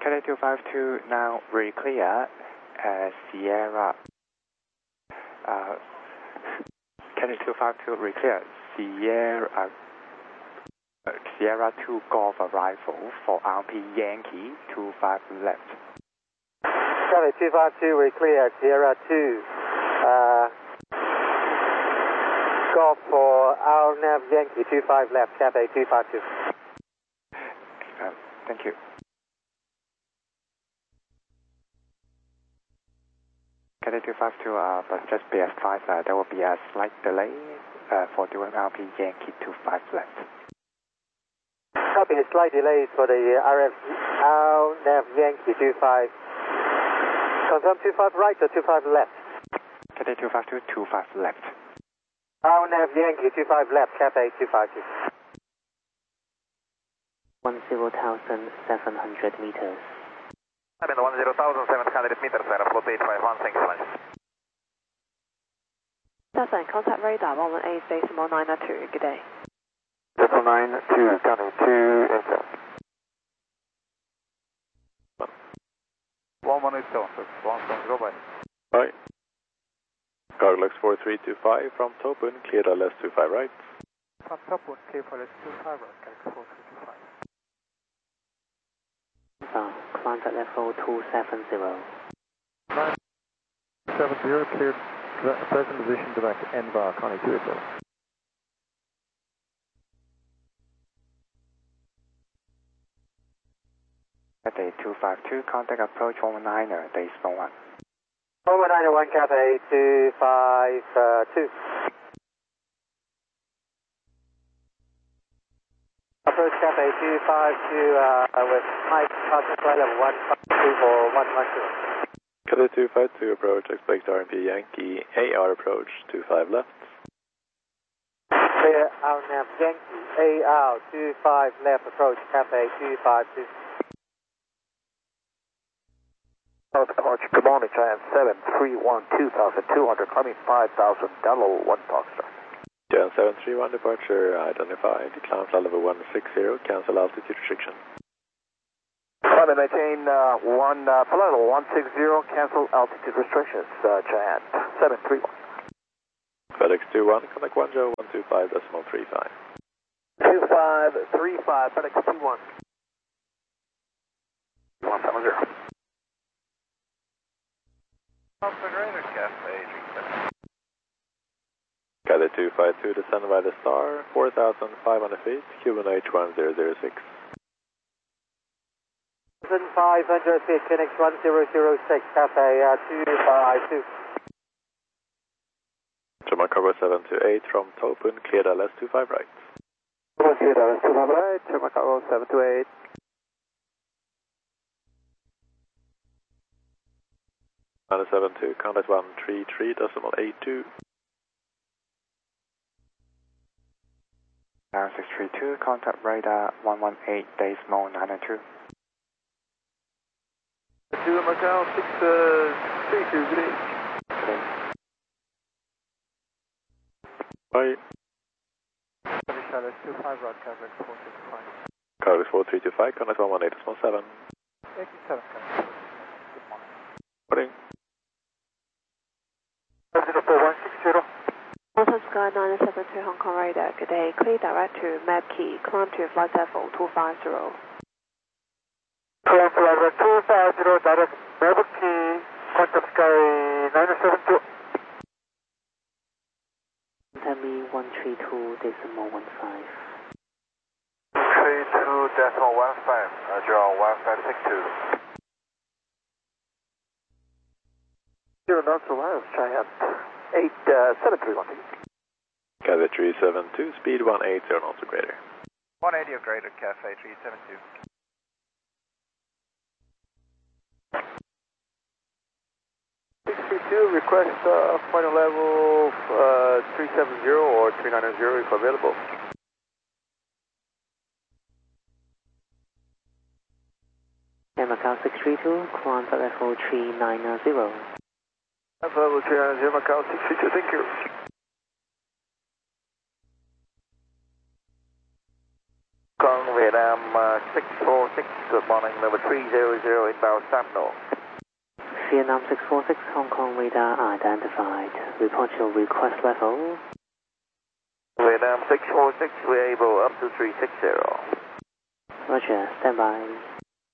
Cathay 252 now very clear. Sierra. Cathay 252 very clear. Sierra 2 Golf arrival for RP Yankee 25 left. Cathay 252 very clear. Sierra 2 Golf for RNAV Yankee 25 left. Cathay 252. Thank you. Cathay 252, but just be advised there will be a slight delay for doing RP Yankee 25 left. Copy, a slight delay for the RNAV Yankee 25. Confirm 25 right or 25 left? Cathay 252, 25 left. RNAV Yankee 25 left, Cathay 252. 10,700 meters. I'm in 10,700 meters, Aeroflot 851, thanks so much. That's fine, contact radar 118, decimal 902, good day. Decimal 92, counting 2, enter. 1187, 170, bye. Bye. Carlux 4325 from Topun, cleared LS 25 right. From Topun, clear for LS 25 right, Carlux 4325. Climb at level 270. 970, cleared present position direct NVAR, Connie 280. Cathay 252, contact approach 119er, decimal 1. 191, Cathay 252. Approach Cathay 252 with Mike, contact flight level 152 for 112. Cathay 252 approach, expect RMP Yankee AR approach 25 left. Clear RNAV Yankee AR 25 left approach Cathay 252. Approach, good morning, Giant 731, 2,200, climbing 5,000, down low 1 Foxtrot. Giant 731 departure identified, climb flight level 160, cancel altitude restriction. Climb and maintain flight level 160, cancel altitude restrictions, Giant 731. FedEx 21, contact 10125.35. 2535, FedEx 21. 170. Greater Cafe, Cathay 252, descend by the star, 4,500 feet, Cuban H1006. 500 feet, Phoenix 1006, Cathay 252. German Cargo 728 from Topun, cleared LS 25 right. Cleared LS 25 right, German Cargo 728. Minus 72, contact 133.82. 632, contact radar 118, decimal 902. Macau 632, good day. Bye. Charlotte 25 right, Carlux 465. Carlux 4325, contact 118.7. 87, good morning. Morning. 04160. Mountain Sky 972 Hong Kong radar, good day. Clear direct to Map Key, climb to flight level 250. Climb flight level 250, direct Map Key, Mountain Sky 972. Tell me 132.15. 32.15, Roger, 1562. Zero knots allowed, Giant 8731. Cathay 372, speed 180 knots or greater. 180 or greater, Cafe 372. Request final level 370 or 390 if available. Macau 632, climb at level 390. Level 390, Macau 632, thank you. Con Việt Nam 646, good morning, number 300 inbound Sentinel. Vietnam 646, Hong Kong radar identified. Report your request level. Vietnam 646, we're able up to 360. Roger, stand by.